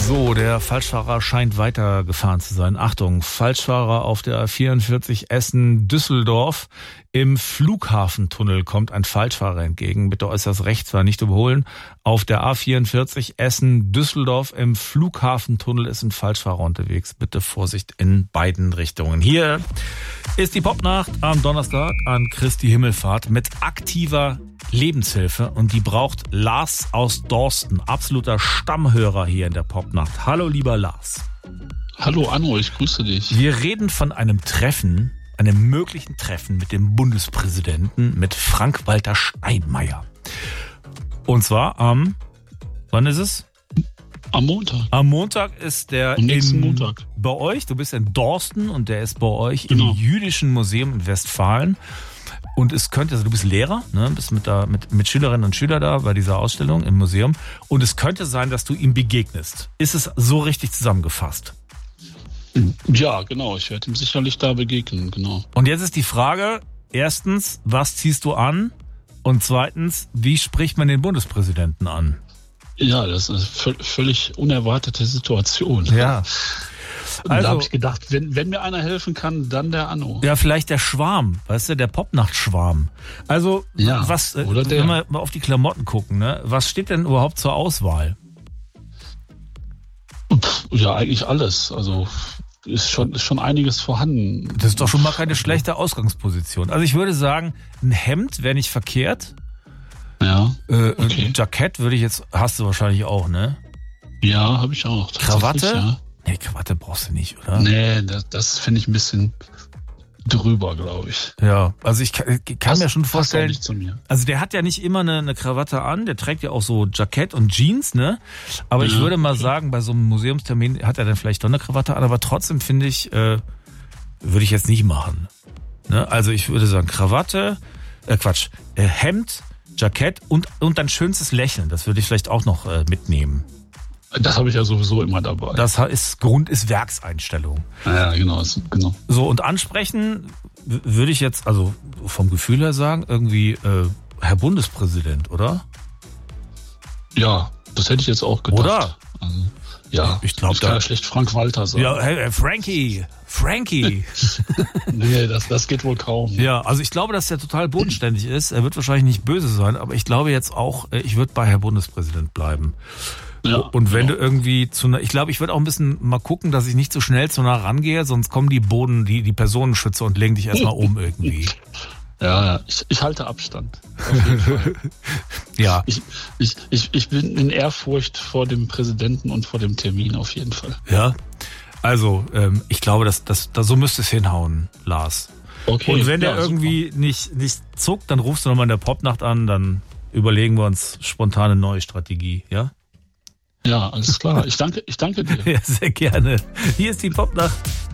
So, der Falschfahrer scheint weitergefahren zu sein. Achtung, Falschfahrer auf der A44 Essen-Düsseldorf. Im Flughafentunnel kommt ein Falschfahrer entgegen. Bitte äußerst rechts fahren, nicht überholen. Auf der A44 Essen-Düsseldorf im Flughafentunnel ist ein Falschfahrer unterwegs. Bitte Vorsicht in beiden Richtungen. Hier ist die Popnacht am Donnerstag an Christi Himmelfahrt mit aktiver Lebenshilfe und die braucht Lars aus Dorsten, absoluter Stammhörer hier in der Popnacht. Hallo lieber Lars. Hallo Anno, ich grüße dich. Wir reden von einem Treffen, einem möglichen Treffen mit dem Bundespräsidenten, mit Frank-Walter Steinmeier. Und zwar wann ist es? Am Montag. Am Montag ist der nächsten Montag. Bei euch, du bist in Dorsten und der ist bei euch Genau. im Jüdischen Museum in Westfalen. Und es könnte, also du bist Lehrer, ne, bist mit Schülerinnen und Schülern da bei dieser Ausstellung im Museum. Und es könnte sein, dass du ihm begegnest. Ist es so richtig zusammengefasst? Ja, genau. Ich werde ihm sicherlich da begegnen, genau. Und jetzt ist die Frage, erstens, was ziehst du an? Und zweitens, wie spricht man den Bundespräsidenten an? Ja, das ist eine völlig unerwartete Situation. Ja. Und da habe ich gedacht, wenn mir einer helfen kann, dann der Anno. Ja, vielleicht der Schwarm, weißt du, der Popnachtschwarm. Also, Ja, was, oder der. wenn wir mal auf die Klamotten gucken, ne? Was steht denn überhaupt zur Auswahl? Ja, eigentlich alles. Also ist schon einiges vorhanden. Das ist doch schon mal keine schlechte Ausgangsposition. Also ich würde sagen, ein Hemd wäre nicht verkehrt. Ja. Okay. Okay. Ein Jackett würde ich jetzt, hast du wahrscheinlich auch, ne? Ja, habe ich auch. Krawatte? Ja. Nee, Krawatte brauchst du nicht, oder? Nee, das finde ich ein bisschen drüber, glaube ich. Ja, also ich kann mir schon Passt auch vorstellen, nicht zu mir. also der hat ja nicht immer eine Krawatte an, der trägt ja auch so Jackett und Jeans, ne? Aber ich Ja, würde mal okay. sagen, bei so einem Museumstermin hat er dann vielleicht doch eine Krawatte an, aber trotzdem finde ich, würde ich jetzt nicht machen. Ne? Also ich würde sagen Krawatte, Hemd, Jackett und dann schönstes Lächeln, das würde ich vielleicht auch noch mitnehmen. Das habe ich ja sowieso immer dabei. Das ist Werkseinstellung. Ja, genau. So, und ansprechen würde ich jetzt, also vom Gefühl her sagen, irgendwie Herr Bundespräsident, oder? Ja, das hätte ich jetzt auch gedacht. Oder? Also, ja, Ich glaub, ich kann ja schlecht Frank-Walter sagen. Ja, hey, Frankie. Nee, das geht wohl kaum. Ja, also ich glaube, dass er total bodenständig ist. Er wird wahrscheinlich nicht böse sein, aber ich glaube jetzt auch, ich würde bei Herr Bundespräsident bleiben. Ja, Und wenn genau. du irgendwie ich glaube, ich würde auch ein bisschen mal gucken, dass ich nicht zu schnell zu nah rangehe, sonst kommen die Personenschützer und legen dich erstmal um irgendwie. Ja, ich halte Abstand. Auf jeden Fall. Ja. Ich bin in Ehrfurcht vor dem Präsidenten und vor dem Termin auf jeden Fall. Ja. Also, ich glaube, dass so müsste es hinhauen, Lars. Okay. Und wenn der ja, irgendwie nicht zuckt, dann rufst du nochmal in der Popnacht an, dann überlegen wir uns spontan eine neue Strategie, ja? Ja, alles klar. Ich danke dir. Ja, sehr gerne. Hier ist die Popnacht.